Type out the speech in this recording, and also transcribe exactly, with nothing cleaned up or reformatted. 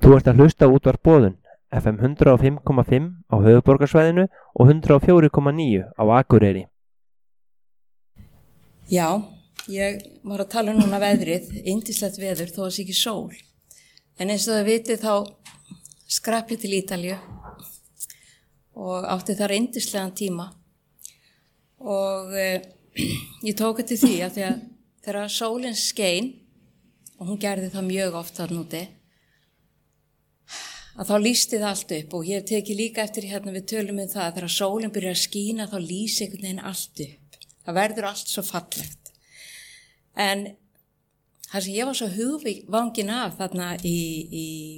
Þú ert að hlusta á útvarp Boðun, F M hundrað og fimm komma fimm á höfuðborgarsvæðinu og hundrað og fjögur komma níu á Akureyri. Já, ég var að tala um núna veðrið, yndislegt veður þó að sé ekki sól. En eins og það vitið þá skrapp ég til Ítalíu og átti þar yndislegan tíma. Og eh, ég tók eftir því að því að þegar sólin skein, og hún gerði það mjög oft þarna úti, að þá lýsti það allt upp, og ég hef tekið líka eftir hérna við tölum um það að þegar sólin byrjar að skína þá lýsi einhvern veginn allt upp. Það verður allt svo fallegt. En það sem ég var svo hugvangin af þarna í, í